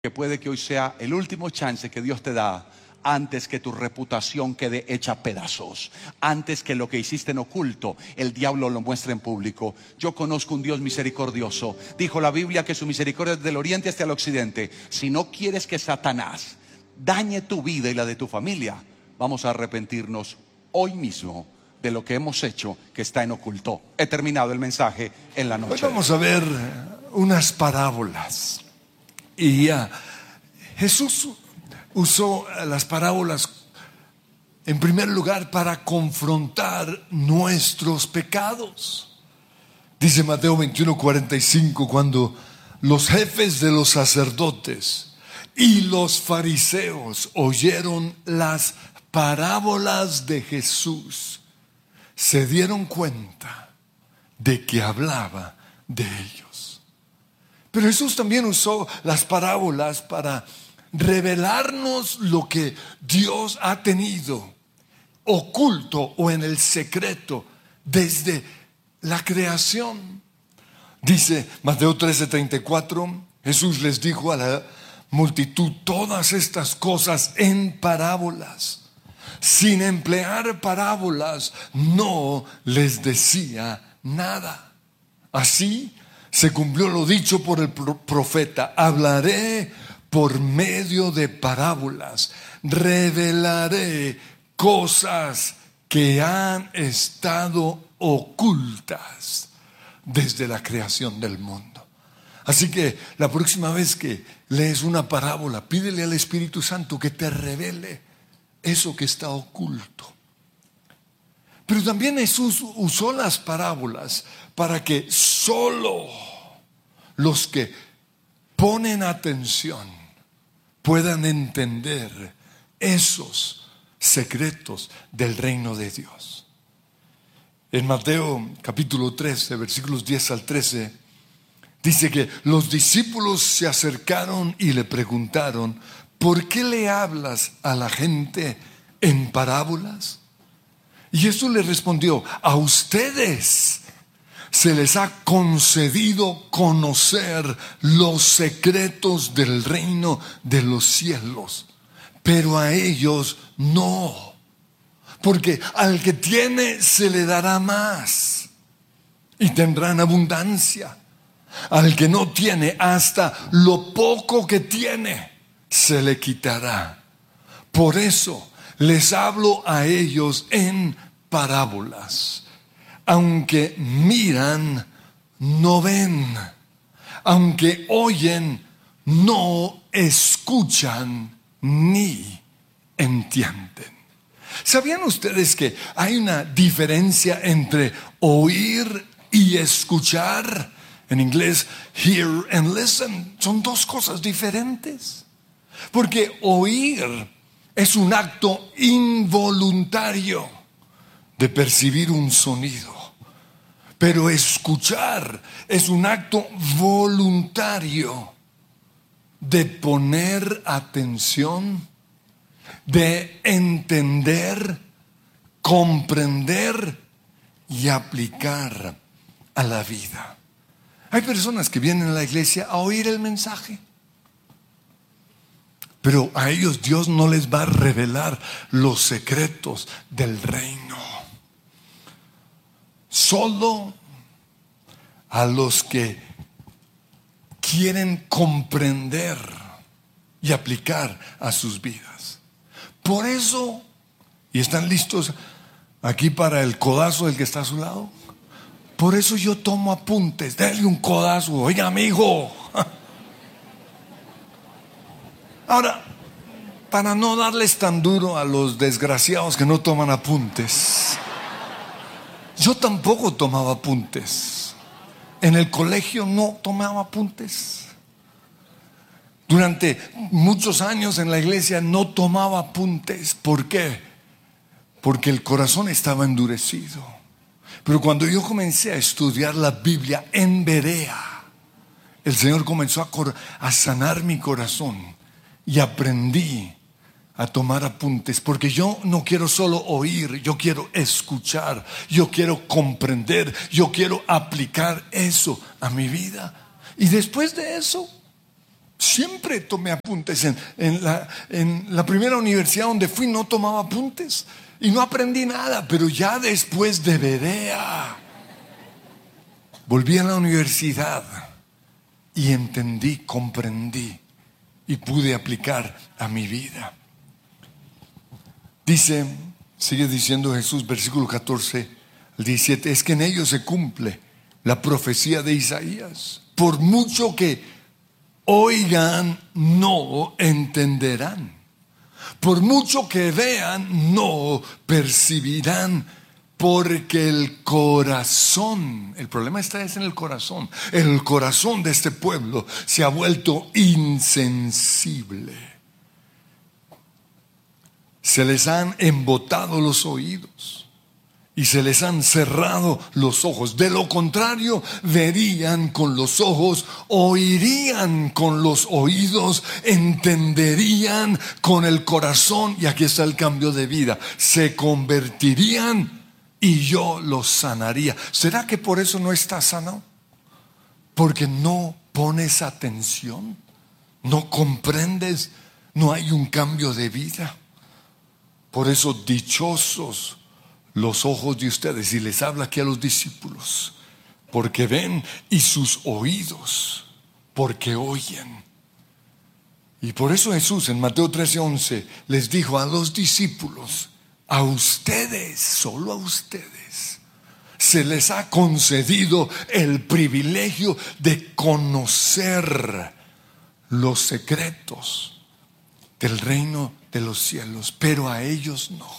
que puede que hoy sea el último chance que Dios te da antes que tu reputación quede hecha pedazos, antes que lo que hiciste en oculto el diablo lo muestre en público. Yo conozco un Dios misericordioso. Dijo la Biblia que su misericordia es del oriente hasta el occidente. Si no quieres que Satanás dañe tu vida y la de tu familia, vamos a arrepentirnos hoy mismo de lo que hemos hecho que está en oculto. He terminado el mensaje en la noche. Hoy vamos a ver unas parábolas. Y Jesús usó las parábolas en primer lugar para confrontar nuestros pecados. Dice Mateo 21:45, cuando los jefes de los sacerdotes y los fariseos oyeron las parábolas de Jesús, se dieron cuenta de que hablaba de ellos. Pero Jesús también usó las parábolas para revelarnos lo que Dios ha tenido oculto o en el secreto desde la creación. Dice Mateo 13:34, Jesús les dijo a la multitud todas estas cosas en parábolas. Sin emplear parábolas no les decía nada. Así se cumplió lo dicho por el profeta: hablaré por medio de parábolas, revelaré cosas que han estado ocultas desde la creación del mundo. Así que la próxima vez que lees una parábola, pídele al Espíritu Santo que te revele eso que está oculto. Pero también Jesús usó las parábolas para que solo los que ponen atención puedan entender esos secretos del reino de Dios. En Mateo capítulo 13, versículos 10 al 13, dice que los discípulos se acercaron y le preguntaron: ¿por qué le hablas a la gente en parábolas? Y Jesús le respondió: a ustedes se les ha concedido conocer los secretos del reino de los cielos, pero a ellos no, porque al que tiene se le dará más y tendrán abundancia. Al que no tiene, hasta lo poco que tiene se le quitará. Por eso les hablo a ellos en parábolas. Aunque miran, no ven. Aunque oyen, no escuchan ni entienden. ¿Sabían ustedes que hay una diferencia entre oír y escuchar? En inglés, hear and listen. Son dos cosas diferentes. Porque oír es un acto involuntario de percibir un sonido, pero escuchar es un acto voluntario de poner atención, de entender, comprender y aplicar a la vida. Hay personas que vienen a la iglesia a oír el mensaje, pero a ellos Dios no les va a revelar los secretos del reino. Solo a los que quieren comprender y aplicar a sus vidas. Por eso, ¿y están listos aquí para el codazo del que está a su lado? Por eso yo tomo apuntes. Dale un codazo. Oiga, amigo. Ahora, para no darles tan duro a los desgraciados que no toman apuntes, yo tampoco tomaba apuntes. En el colegio no tomaba apuntes. Durante muchos años en la iglesia no tomaba apuntes. ¿Por qué? Porque el corazón estaba endurecido. Pero cuando yo comencé a estudiar la Biblia en Berea, el Señor comenzó a sanar mi corazón y aprendí a tomar apuntes, porque yo no quiero solo oír, yo quiero escuchar, yo quiero comprender, yo quiero aplicar eso a mi vida. Y después de eso, Siempre tomé apuntes. En la primera universidad donde fui no tomaba apuntes y no aprendí nada, pero ya después de Berea volví a la universidad y entendí, comprendí y pude aplicar a mi vida. Sigue diciendo Jesús, versículo 14 al 17, es que en ellos se cumple la profecía de Isaías. Por mucho que oigan, no entenderán. Por mucho que vean, no percibirán. Porque el corazón, el problema está en el corazón. El corazón de este pueblo se ha vuelto insensible. Se les han embotado los oídos y se les han cerrado los ojos. De lo contrario, verían con los ojos, oirían con los oídos, entenderían con el corazón. Y aquí está el cambio de vida. Se convertirían y yo los sanaría. ¿Será que por eso no estás sano? Porque no pones atención, no comprendes, no hay un cambio de vida. Por eso dichosos los ojos de ustedes, y les habla aquí a los discípulos, porque ven, y sus oídos, porque oyen. Y por eso Jesús en Mateo 13:11 les dijo a los discípulos: a ustedes, solo a ustedes, se les ha concedido el privilegio de conocer los secretos del reino de los cielos, pero a ellos no.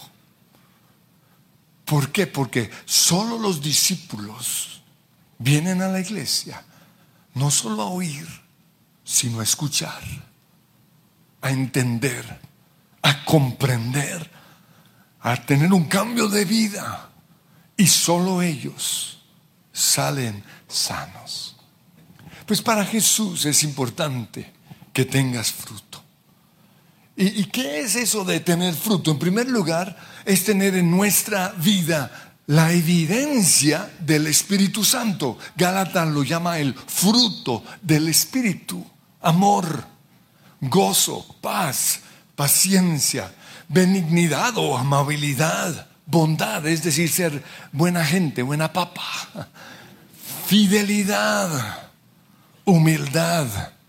¿Por qué? Porque solo los discípulos vienen a la iglesia no solo a oír, sino a escuchar, a entender, a comprender, a tener un cambio de vida. Y solo ellos salen sanos. Pues para Jesús es importante que tengas fruto. ¿Y qué es eso de tener fruto? En primer lugar, es tener en nuestra vida la evidencia del Espíritu Santo. Gálatas lo llama el fruto del Espíritu: amor, gozo, paz, paciencia, benignidad o amabilidad, bondad, es decir, ser buena gente, buena papa, fidelidad, humildad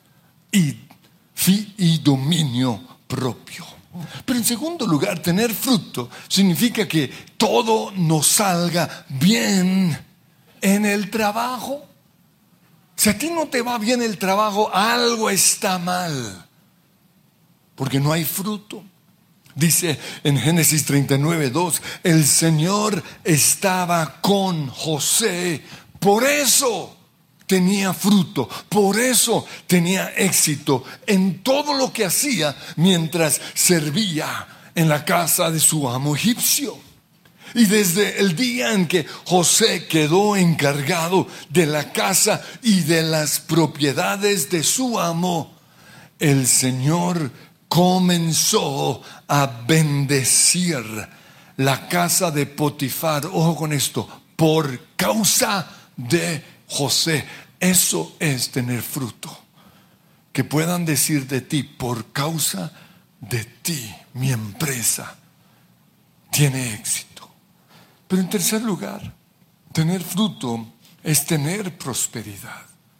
y dominio propio. Pero en segundo lugar, tener fruto significa que todo nos salga bien en el trabajo. Si a ti no te va bien el trabajo, algo está mal, porque no hay fruto. Dice en Génesis 39:2, el Señor estaba con José, por eso tenía fruto, por eso tenía éxito en todo lo que hacía mientras servía en la casa de su amo egipcio. Y desde el día en que José quedó encargado de la casa y de las propiedades de su amo, el Señor comenzó a bendecir la casa de Potifar. Ojo con esto: por causa de José. Eso es tener fruto. Que puedan decir de ti: por causa de ti, mi empresa tiene éxito. Pero en tercer lugar, tener fruto es tener prosperidad.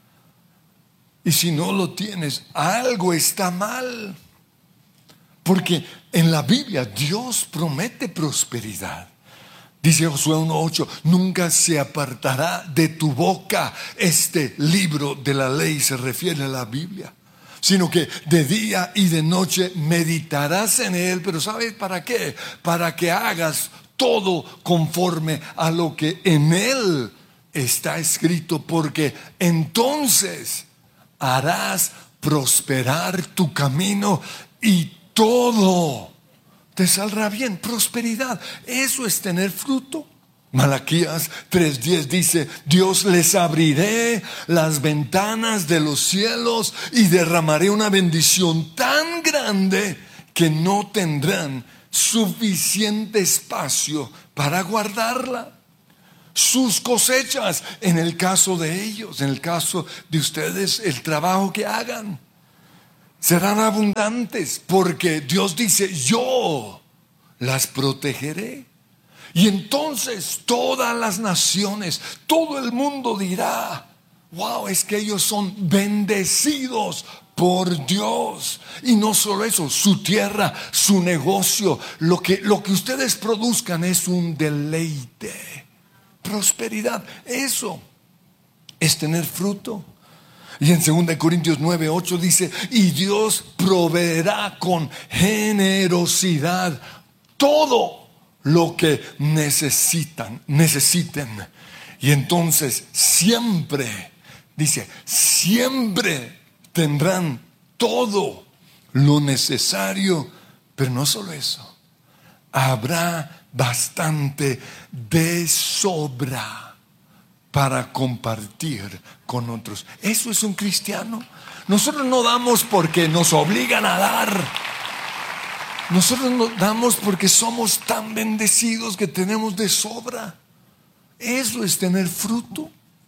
Y si no lo tienes, algo está mal. Porque en la Biblia Dios promete prosperidad. Dice Josué 1:8, nunca se apartará de tu boca este libro de la ley, se refiere a la Biblia, sino que de día y de noche meditarás en él. Pero ¿sabes para qué? Para que hagas todo conforme a lo que en él está escrito, porque entonces harás prosperar tu camino y todo te saldrá bien. Prosperidad, eso es tener fruto. Malaquías 3:10 dice: Dios les abriré las ventanas de los cielos y derramaré una bendición tan grande que no tendrán suficiente espacio para guardarla. Sus cosechas, en el caso de ellos, en el caso de ustedes, el trabajo que hagan. serán abundantes, porque Dios dice, yo las protegeré. Y entonces todas las naciones, todo el mundo dirá, wow, es que ellos son bendecidos por Dios. Y no solo eso, su tierra, su negocio, lo que ustedes produzcan es un deleite. Prosperidad, eso es tener fruto. Y en 2 Corintios 9:8 dice, y Dios proveerá con generosidad todo lo que necesiten. Y entonces siempre, dice, siempre tendrán todo lo necesario. Pero no solo eso, habrá bastante de sobra para compartir con otros. Eso es un cristiano. Nosotros no damos porque nos obligan a dar. Nosotros no damos porque somos tan bendecidos que tenemos de sobra. Eso es tener fruto.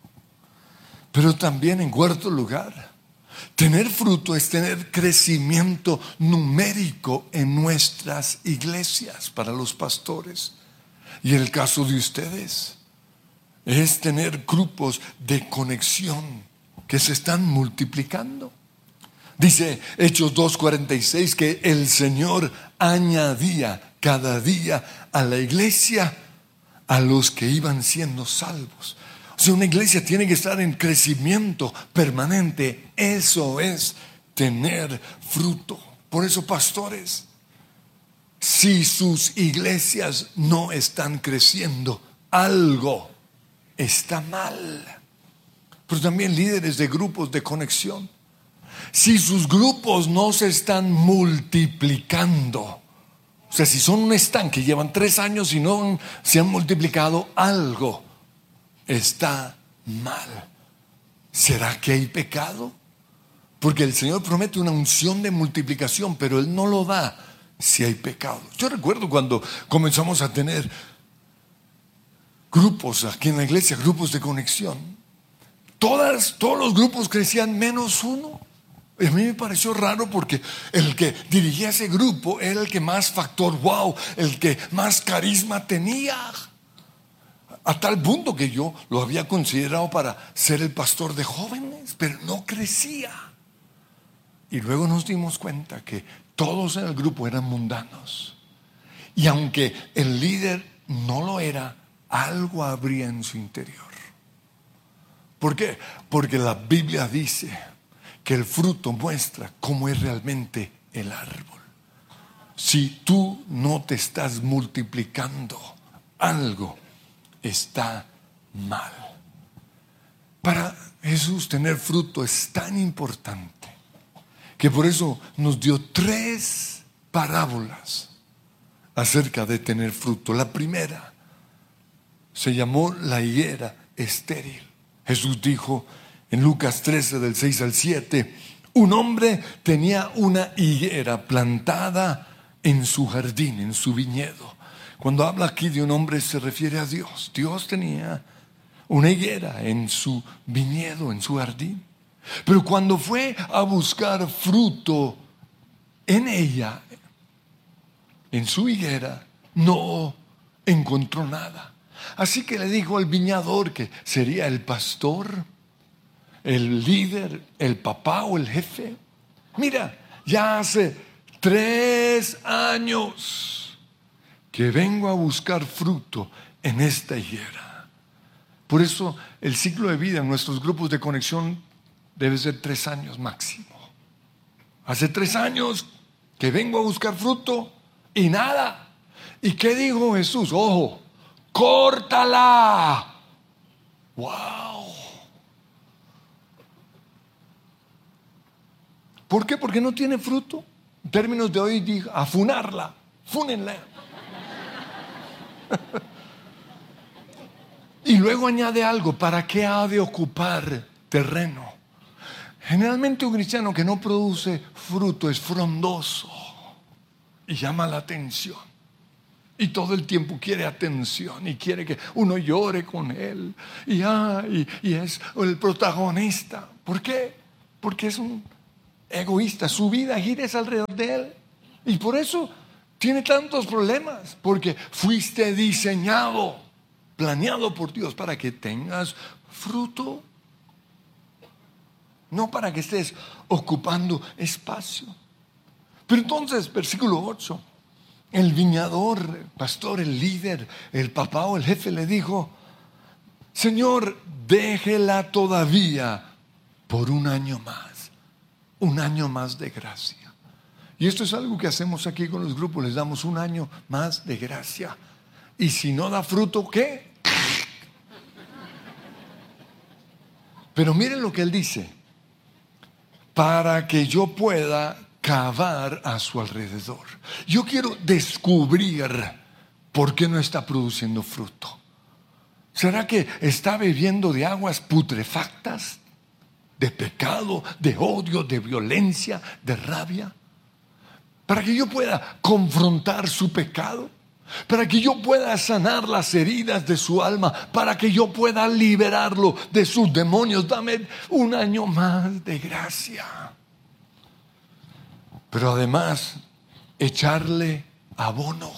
Pero también, en cuarto lugar, tener fruto es tener crecimiento numérico en nuestras iglesias para los pastores. Y en el caso de ustedes, es tener grupos de conexión que se están multiplicando. Dice Hechos 2:46 que el Señor añadía cada día a la iglesia a los que iban siendo salvos. O sea, una iglesia tiene que estar en crecimiento permanente. Eso es tener fruto. Por eso, pastores, si sus iglesias no están creciendo, algo está mal. Pero también líderes de grupos de conexión, si sus grupos no se están multiplicando, o sea, si son un estanque, llevan 3 años y no se han multiplicado, algo está mal. ¿Será que hay pecado? Porque el Señor promete una unción de multiplicación, pero Él no lo da si hay pecado. Yo recuerdo cuando comenzamos a tener grupos aquí en la iglesia, grupos de conexión, todos los grupos crecían menos uno. Y a mí me pareció raro porque el que dirigía ese grupo era el que más factor wow, el que más carisma tenía. A tal punto que yo lo había considerado para ser el pastor de jóvenes, pero no crecía. Y luego nos dimos cuenta que todos en el grupo eran mundanos. Y aunque el líder no lo era, algo habría en su interior. ¿Por qué? Porque la Biblia dice que el fruto muestra cómo es realmente el árbol. Si tú no te estás multiplicando, algo está mal. Para Jesús tener fruto es tan importante que por eso nos dio 3 parábolas acerca de tener fruto. La primera se llamó la higuera estéril. Jesús dijo en Lucas 13 del 6 al 7, un hombre tenía una higuera plantada en su jardín, en su viñedo. Cuando habla aquí de un hombre se refiere a Dios. Dios tenía una higuera en su viñedo, en su jardín. Pero cuando fue a buscar fruto en ella, en su higuera, no encontró nada. Así que le dijo al viñador, que sería el pastor, el líder, el papá o el jefe: mira, ya hace 3 años que vengo a buscar fruto en esta higuera. Por eso el ciclo de vida en nuestros grupos de conexión debe ser 3 años máximo. Hace 3 años que vengo a buscar fruto y nada. ¿Y qué dijo Jesús? Ojo, córtala. ¡Wow! ¿Por qué? Porque no tiene fruto. En términos de hoy, dijo, afunarla, fúnenla. Y luego añade algo: ¿para qué ha de ocupar terreno? Generalmente un cristiano que no produce fruto es frondoso y llama la atención. Y todo el tiempo quiere atención y quiere que uno llore con él. Y es el protagonista. ¿Por qué? Porque es un egoísta. Su vida gira alrededor de él. Y por eso tiene tantos problemas. Porque fuiste diseñado, planeado por Dios para que tengas fruto. No para que estés ocupando espacio. Pero entonces, versículo 8. El viñador, el pastor, el líder, el papá o el jefe le dijo: Señor, déjela todavía por un año más de gracia. Y esto es algo que hacemos aquí con los grupos, les damos un año más de gracia. Y si no da fruto, ¿qué? Pero miren lo que él dice: para que yo pueda cavar a su alrededor. Yo quiero descubrir por qué no está produciendo fruto. ¿Será que está bebiendo de aguas putrefactas? ¿De pecado, de odio, de violencia, de rabia? Para que yo pueda confrontar su pecado, para que yo pueda sanar las heridas de su alma, para que yo pueda liberarlo de sus demonios. Dame un año más de gracia. Pero además, echarle abono.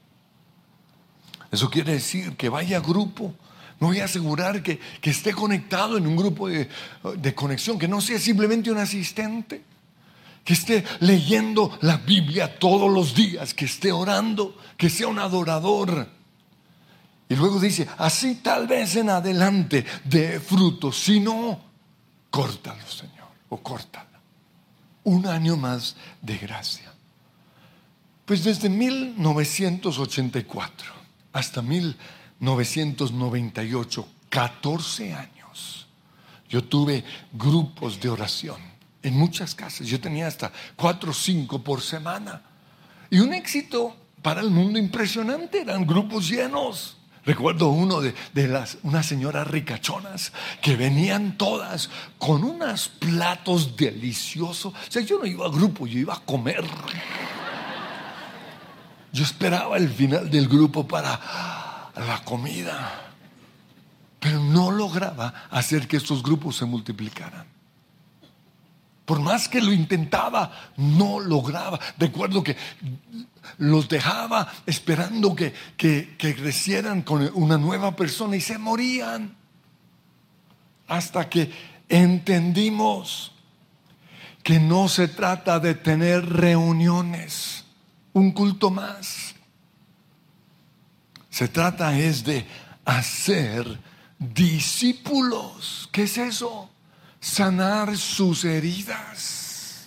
Eso quiere decir que vaya a grupo. Me voy a asegurar que esté conectado en un grupo de conexión, que no sea simplemente un asistente, que esté leyendo la Biblia todos los días, que esté orando, que sea un adorador. Y luego dice: así tal vez en adelante dé fruto, si no, córtalo, Señor, o córtalo. Un año más de gracia. Pues desde 1984 hasta 1998, 14 años, yo tuve grupos de oración en muchas casas. Yo tenía hasta 4 o 5 por semana. Y un éxito para el mundo impresionante. Eran grupos llenos. Recuerdo uno de unas señoras ricachonas que venían todas con unos platos deliciosos. O sea, yo no iba a grupo, yo iba a comer. Yo esperaba el final del grupo para la comida, pero no lograba hacer que estos grupos se multiplicaran. Por más que lo intentaba, no lograba. Recuerdo que los dejaba esperando que crecieran con una nueva persona y se morían. Hasta que entendimos que no se trata de tener reuniones, un culto más. Se trata es de hacer discípulos. ¿Qué es eso? Sanar sus heridas,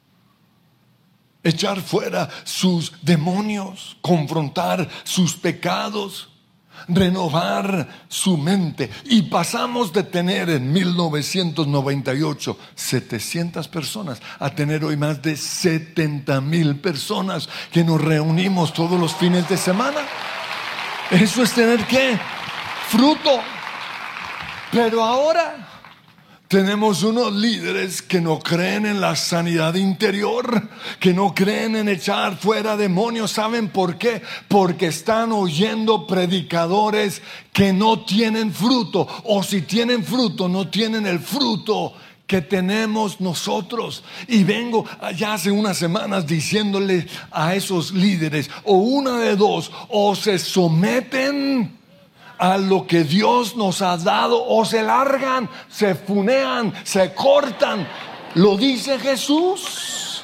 echar fuera sus demonios, confrontar sus pecados, renovar su mente. Y pasamos de tener en 1998 700 personas a tener hoy más de 70,000 personas que nos reunimos todos los fines de semana. Eso es tener ¿qué? Fruto. Pero ahora tenemos unos líderes que no creen en la sanidad interior, que no creen en echar fuera demonios. ¿Saben por qué? Porque están oyendo predicadores que no tienen fruto, o si tienen fruto, no tienen el fruto que tenemos nosotros. Y vengo allá hace unas semanas diciéndole a esos líderes, o una de dos: o se someten a lo que Dios nos ha dado, o se largan, se funean, se cortan. Lo dice Jesús.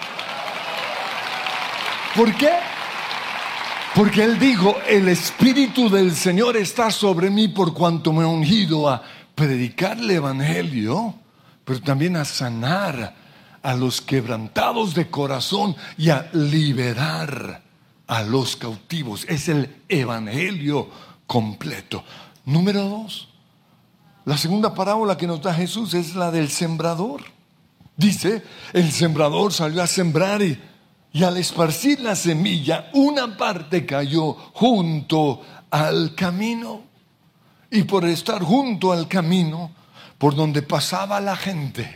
¿Por qué? Porque Él dijo: el Espíritu del Señor está sobre mí por cuanto me ha ungido a predicar el Evangelio, pero también a sanar a los quebrantados de corazón y a liberar a los cautivos. Es el Evangelio completo. Número 2, la segunda parábola que nos da Jesús es la del sembrador. Dice: el sembrador salió a sembrar y al esparcir la semilla, una parte cayó junto al camino. Y por estar junto al camino por donde pasaba la gente,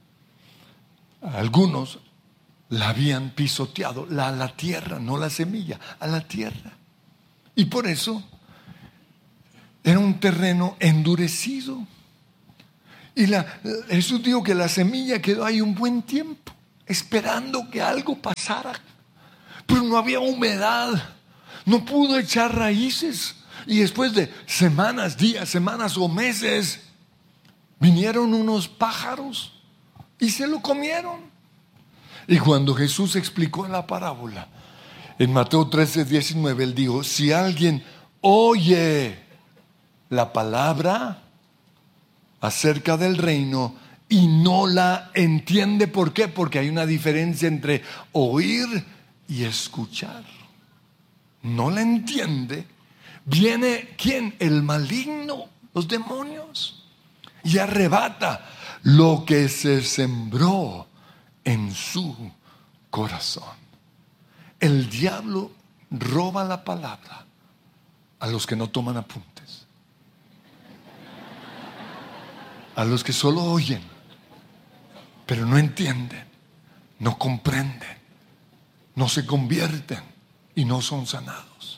algunos la habían pisoteado, la tierra, no la semilla, a la tierra. Y por eso era un terreno endurecido. Y Jesús dijo que la semilla quedó ahí un buen tiempo, esperando que algo pasara. Pero no había humedad, no pudo echar raíces. Y después de semanas, días, semanas o meses, vinieron unos pájaros y se lo comieron. Y cuando Jesús explicó la parábola, en Mateo 13:19, Él dijo: si alguien oye la palabra acerca del reino y no la entiende, ¿por qué? Porque hay una diferencia entre oír y escuchar. No la entiende. Viene ¿quién? El maligno, los demonios, y arrebata lo que se sembró en su corazón. El diablo roba la palabra a los que no toman apuntes, a los que solo oyen, pero no entienden, no comprenden, no se convierten y no son sanados.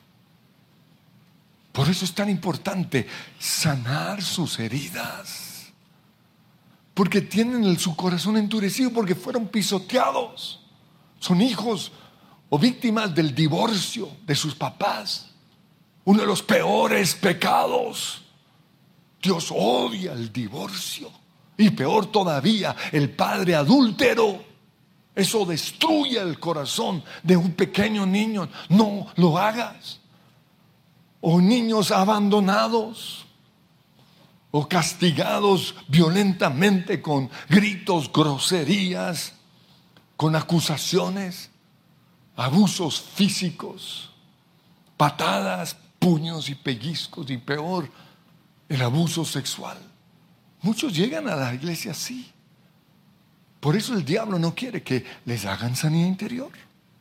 Por eso es tan importante sanar sus heridas, porque tienen su corazón endurecido, porque fueron pisoteados. Son hijos o víctimas del divorcio de sus papás, uno de los peores pecados. Dios odia el divorcio, y peor todavía, el padre adúltero. Eso destruye el corazón de un pequeño niño. No lo hagas. O niños abandonados o castigados violentamente con gritos, groserías, con acusaciones, abusos físicos, patadas, puños y pellizcos, y peor, el abuso sexual. Muchos llegan a la iglesia así. Por eso el diablo no quiere que les hagan sanidad interior,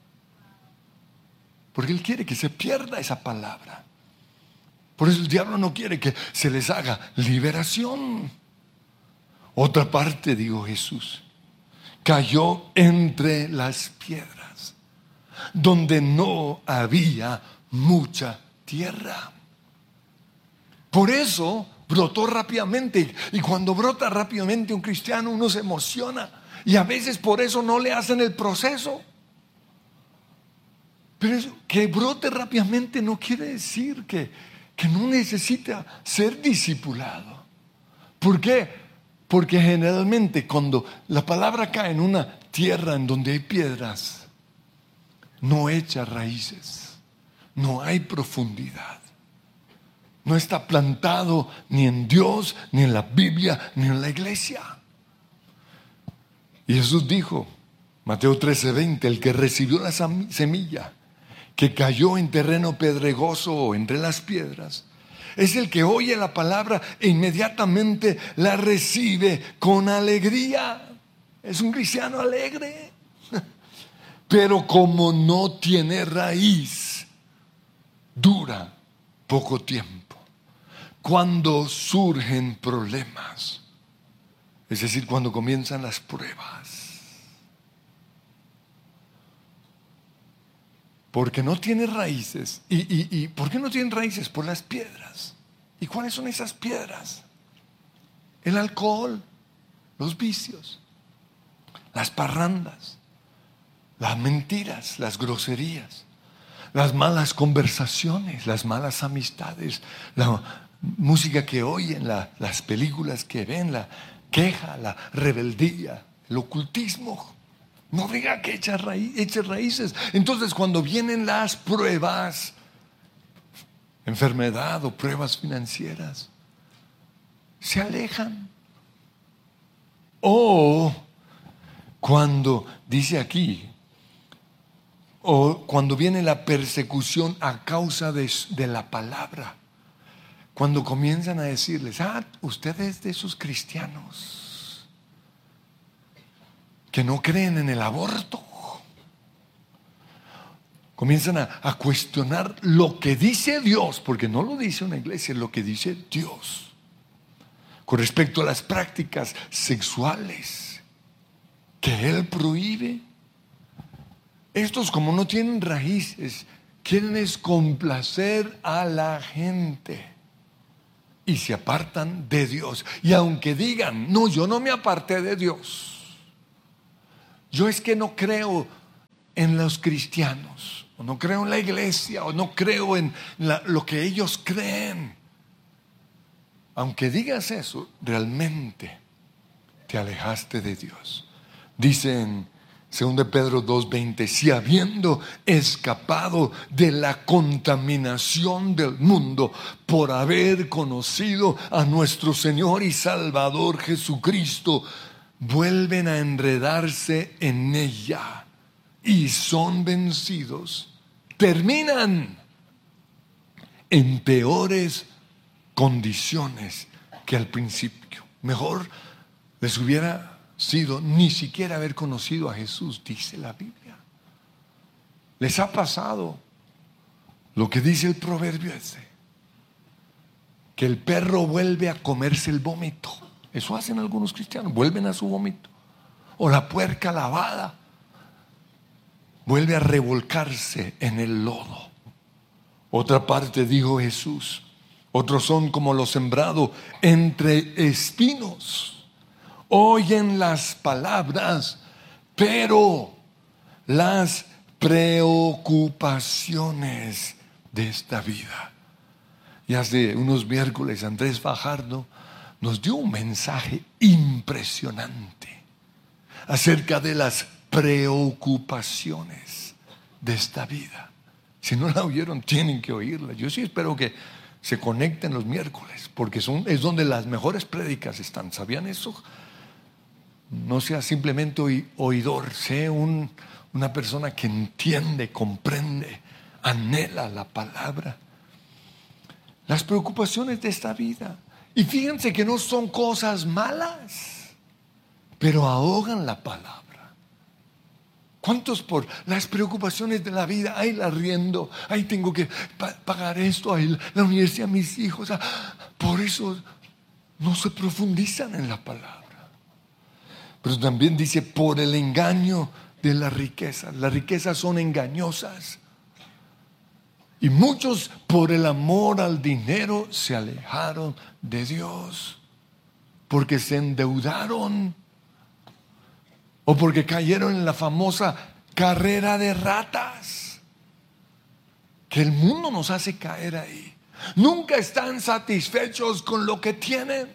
porque él quiere que se pierda esa palabra. Por eso el diablo no quiere que se les haga liberación. Otra parte, dijo Jesús, cayó entre las piedras, donde no había mucha tierra. Por eso brotó rápidamente. Y cuando brota rápidamente un cristiano, uno se emociona. Y a veces por eso no le hacen el proceso. Pero eso, que brote rápidamente, no quiere decir que no necesita ser discipulado. ¿Por qué? Porque generalmente cuando la palabra cae en una tierra en donde hay piedras, no echa raíces, no hay profundidad, no está plantado ni en Dios, ni en la Biblia, ni en la iglesia. Y Jesús dijo, Mateo 13:20, el que recibió la semilla que cayó en terreno pedregoso o entre las piedras, es el que oye la palabra e inmediatamente la recibe con alegría. Es un cristiano alegre. Pero como no tiene raíz, dura poco tiempo. Cuando surgen problemas, es decir, cuando comienzan las pruebas, porque no tiene raíces. ¿Y por qué no tienen raíces? Por las piedras. ¿Y cuáles son esas piedras? El alcohol, los vicios, las parrandas, las mentiras, las groserías, las malas conversaciones, las malas amistades, la música que oyen, las películas que ven, la queja, la rebeldía, el ocultismo. No obliga que eche raíces. Entonces, cuando vienen las pruebas, enfermedad o pruebas financieras, se alejan. O cuando dice aquí, o cuando viene la persecución a causa de la palabra, cuando comienzan a decirles, usted es de esos cristianos que no creen en el aborto. Comienzan a cuestionar lo que dice Dios, porque no lo dice una iglesia, es lo que dice Dios, con respecto a las prácticas sexuales que Él prohíbe. Estos, como no tienen raíces, quieren es complacer a la gente. y se apartan de Dios. Y aunque digan, no, yo no me aparté de Dios, yo es que no creo en los cristianos, o no creo en la iglesia, o no creo en lo que ellos creen. Aunque digas eso, realmente te alejaste de Dios. Dice en 2 Pedro 2:20, si habiendo escapado de la contaminación del mundo por haber conocido a nuestro Señor y Salvador Jesucristo, vuelven a enredarse en ella y son vencidos, terminan en peores condiciones que al principio. Mejor les hubiera sido ni siquiera haber conocido a Jesús, dice la Biblia. ¿Les ha pasado lo que dice el proverbio ese? Que el perro vuelve a comerse el vómito. Eso hacen algunos cristianos, vuelven a su vómito. O la puerca lavada vuelve a revolcarse en el lodo. Otra parte dijo Jesús, otros son como lo sembrado entre espinos. Oyen las palabras, pero las preocupaciones de esta vida. Y hace unos miércoles Andrés Fajardo nos dio un mensaje impresionante acerca de las preocupaciones de esta vida. Si no la oyeron, tienen que oírla. Yo sí espero que se conecten los miércoles, porque es donde las mejores prédicas están. ¿Sabían eso? No sea simplemente oidor, sea una persona que entiende, comprende, anhela la palabra. Las preocupaciones de esta vida. Y fíjense que no son cosas malas, pero ahogan la palabra. ¿Cuántos por las preocupaciones de la vida? Ay, el arriendo, ay, tengo que pagar esto, ay, la universidad de mis hijos. Por eso no se profundizan en la palabra. Pero también dice, por el engaño de las riquezas. Las riquezas son engañosas. Y muchos por el amor al dinero se alejaron de Dios, porque se endeudaron o porque cayeron en la famosa carrera de ratas, que el mundo nos hace caer ahí. Nunca están satisfechos con lo que tienen.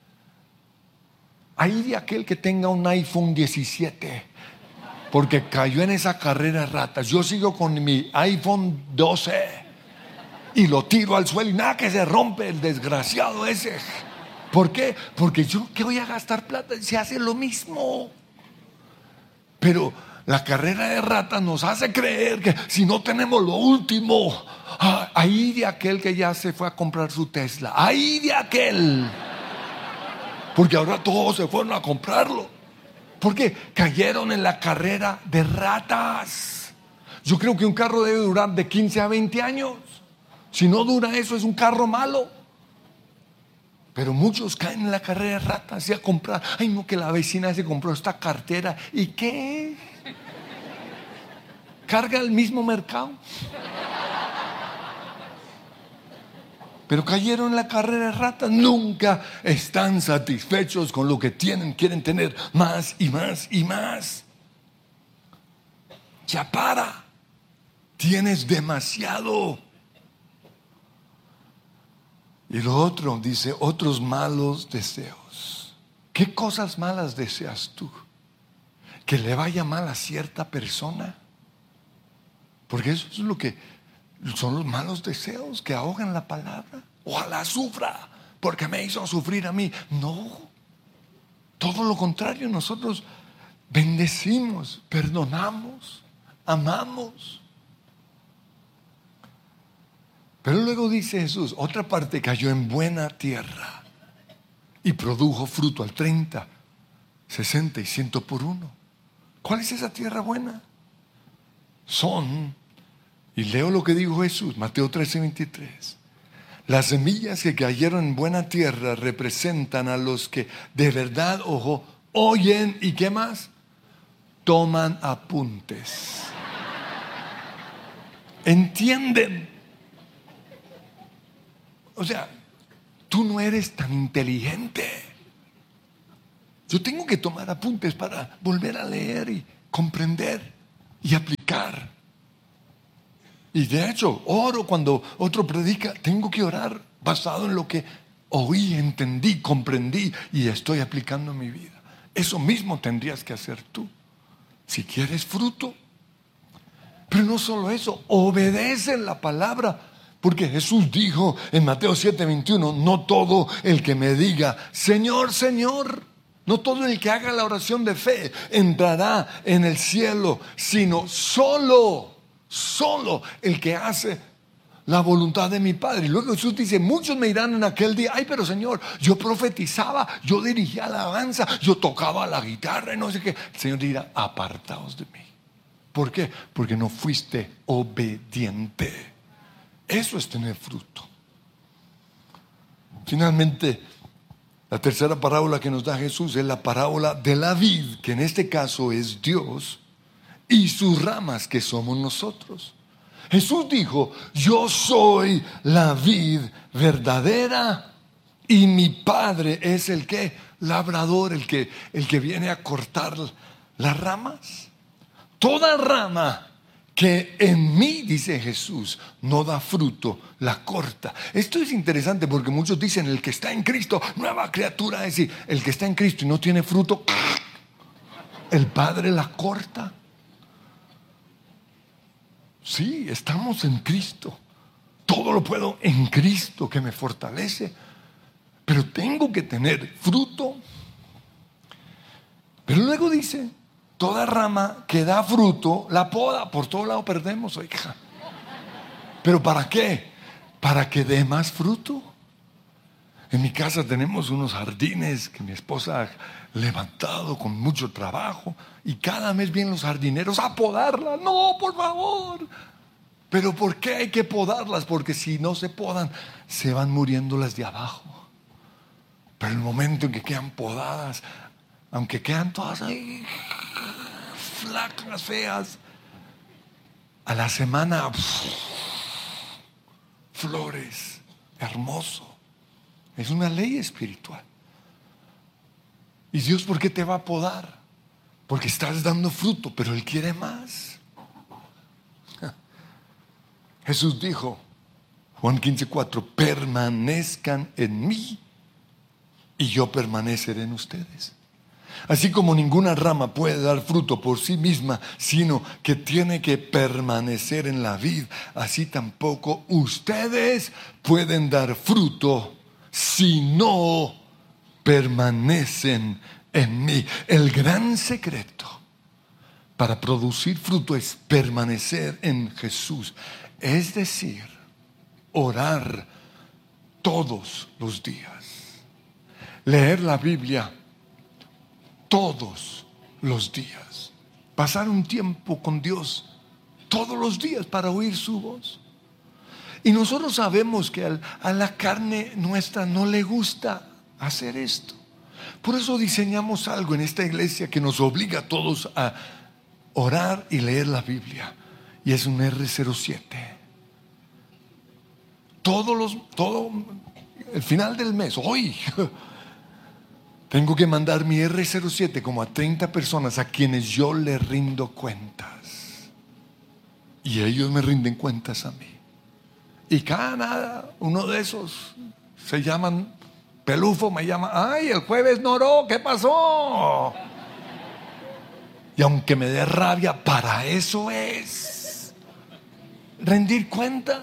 Ahí de aquel que tenga un iPhone 17, porque cayó en esa carrera de ratas. Yo sigo con mi iPhone 12 y lo tiro al suelo y nada, que se rompe el desgraciado ese. ¿Por qué? Porque yo, ¿qué voy a gastar plata? Se hace lo mismo. Pero la carrera de ratas nos hace creer que si no tenemos lo último, ahí de aquel que ya se fue a comprar su Tesla, ahí de aquel, porque ahora todos se fueron a comprarlo, porque cayeron en la carrera de ratas. Yo creo que un carro debe durar de 15 a 20 años. Si no dura eso, es un carro malo. Pero muchos caen en la carrera de ratas y a comprar. Ay, no, que la vecina se compró esta cartera. ¿Y qué? ¿Carga el mismo mercado? Pero cayeron en la carrera de ratas. Nunca están satisfechos con lo que tienen. Quieren tener más y más y más. Ya para. Tienes demasiado. Y lo otro, dice, otros malos deseos. ¿Qué cosas malas deseas tú? ¿Que le vaya mal a cierta persona? Porque eso es lo que son los malos deseos que ahogan la palabra. Ojalá sufra, porque me hizo sufrir a mí. No, todo lo contrario, nosotros bendecimos, perdonamos, amamos. Pero luego dice Jesús, otra parte cayó en buena tierra y produjo fruto al 30, 60 y 100 por uno. ¿Cuál es esa tierra buena? Son, y leo lo que dijo Jesús, Mateo 13:23. Las semillas que cayeron en buena tierra representan a los que de verdad, ojo, oyen y ¿qué más? Toman apuntes. Entienden. O sea, tú no eres tan inteligente. Yo tengo que tomar apuntes para volver a leer y comprender y aplicar. Y de hecho, oro cuando otro predica. Tengo que orar basado en lo que oí, entendí, comprendí y estoy aplicando en mi vida. Eso mismo tendrías que hacer tú, si quieres fruto. Pero no solo eso, obedece la palabra. Porque Jesús dijo en Mateo 7:21, no todo el que me diga, Señor, Señor, no todo el que haga la oración de fe entrará en el cielo, sino solo el que hace la voluntad de mi Padre. Y luego Jesús dice, muchos me dirán en aquel día, ay, pero Señor, yo profetizaba, yo dirigía alabanza, yo tocaba la guitarra y no sé qué. El Señor dirá, apartaos de mí. ¿Por qué? Porque no fuiste obediente. Eso es tener fruto. Finalmente, la tercera parábola que nos da Jesús es la parábola de la vid, que en este caso es Dios, y sus ramas, que somos nosotros. Jesús dijo, yo soy la vid verdadera y mi Padre es el que labrador, el que viene a cortar las ramas. Toda rama que en mí, dice Jesús, no da fruto, la corta. Esto es interesante porque muchos dicen, el que está en Cristo, nueva criatura. Es decir, el que está en Cristo y no tiene fruto, el Padre la corta. Sí, estamos en Cristo. Todo lo puedo en Cristo que me fortalece. Pero tengo que tener fruto. Pero luego dice, toda rama que da fruto, la poda. Por todo lado perdemos, oiga. ¿Pero para qué? Para que dé más fruto. En mi casa tenemos unos jardines que mi esposa ha levantado con mucho trabajo. Y cada mes vienen los jardineros a podarla. No, por favor. ¿Pero por qué hay que podarlas? Porque si no se podan, se van muriendo las de abajo. Pero el momento en que quedan podadas, aunque quedan todas ahí flacas, feas, a la semana flores, hermoso. Es una ley espiritual. ¿Y Dios por qué te va a podar? Porque estás dando fruto, pero Él quiere más. Jesús dijo, Juan 15:4, permanezcan en mí y yo permaneceré en ustedes. Así como ninguna rama puede dar fruto por sí misma, sino que tiene que permanecer en la vid, así tampoco ustedes pueden dar fruto si no permanecen en mí. El gran secreto para producir fruto es permanecer en Jesús. Es decir, orar todos los días, leer la Biblia todos los días, pasar un tiempo con Dios todos los días para oír su voz. Y nosotros sabemos que a la carne nuestra no le gusta hacer esto. Por eso diseñamos algo en esta iglesia que nos obliga a todos a orar y leer la Biblia. Y es un R07. El final del mes, hoy, tengo que mandar mi R07 como a 30 personas a quienes yo le rindo cuentas. Y ellos me rinden cuentas a mí. Y cada uno de esos se llaman Pelufo, me llama, ay, el jueves no oró, ¿qué pasó? Y aunque me dé rabia, para eso es rendir cuentas.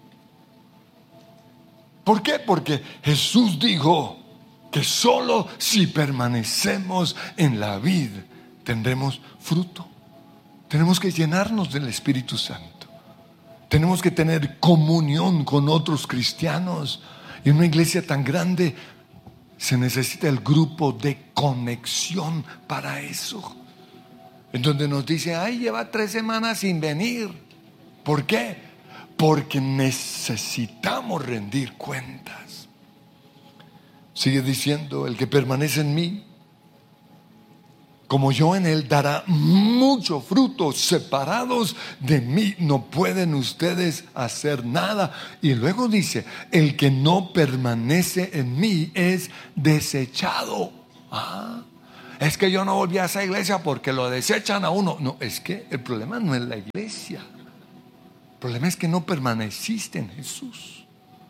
¿Por qué? Porque Jesús dijo que solo si permanecemos en la vid tendremos fruto. Tenemos que llenarnos del Espíritu Santo. Tenemos que tener comunión con otros cristianos. Y en una iglesia tan grande se necesita el grupo de conexión para eso. En donde nos dice, ay, lleva 3 semanas sin venir. ¿Por qué? Porque necesitamos rendir cuentas. Sigue diciendo, el que permanece en mí como yo en él, dará mucho fruto. Separados de mí no pueden ustedes hacer nada. Y luego dice, el que no permanece en mí es desechado. Es que yo no volví a esa iglesia porque lo desechan a uno. No, es que el problema no es la iglesia. El problema es que no permaneciste en Jesús.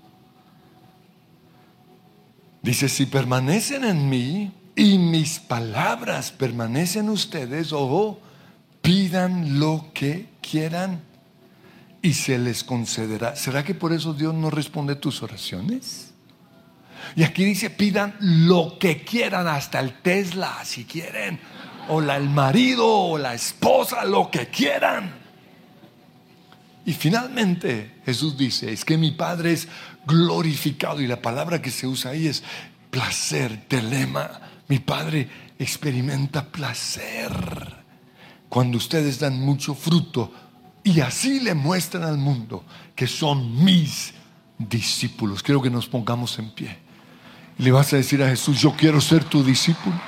Dice, si permanecen en mí y mis palabras permanecen en ustedes, pidan lo que quieran y se les concederá. ¿Será que por eso Dios no responde tus oraciones? Y aquí dice, pidan lo que quieran, hasta el Tesla si quieren, o el marido o la esposa, lo que quieran. Y finalmente Jesús dice, es que mi Padre es glorificado, y la palabra que se usa ahí es placer, telema. Mi Padre experimenta placer cuando ustedes dan mucho fruto y así le muestran al mundo que son mis discípulos. Quiero que nos pongamos en pie. Le vas a decir a Jesús, yo quiero ser tu discípulo.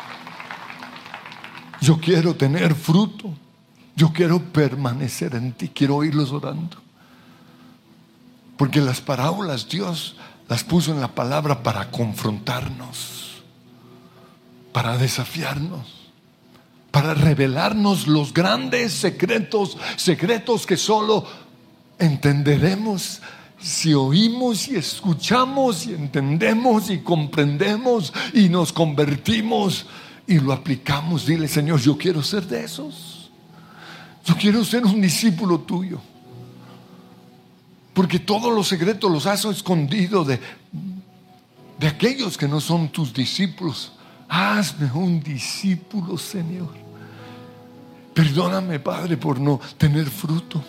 Yo quiero tener fruto. Yo quiero permanecer en ti. Quiero oírlos orando. Porque las parábolas Dios las puso en la palabra para confrontarnos, para desafiarnos, para revelarnos los grandes secretos que solo entenderemos si oímos y escuchamos y entendemos y comprendemos y nos convertimos y lo aplicamos. Dile, Señor, yo quiero ser de esos. Yo quiero ser un discípulo tuyo. Porque todos los secretos los has escondido de aquellos que no son tus discípulos. Hazme un discípulo, Señor. Perdóname, Padre, por no tener fruto.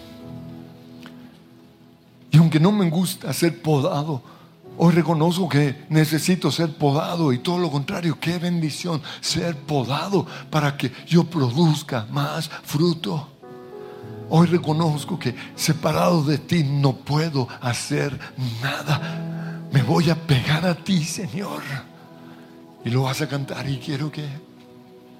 Y aunque no me gusta ser podado, hoy reconozco que necesito ser podado, y todo lo contrario, qué bendición ser podado para que yo produzca más fruto. Hoy reconozco que separado de ti no puedo hacer nada. Me voy a pegar a ti, Señor. Y lo vas a cantar, y quiero que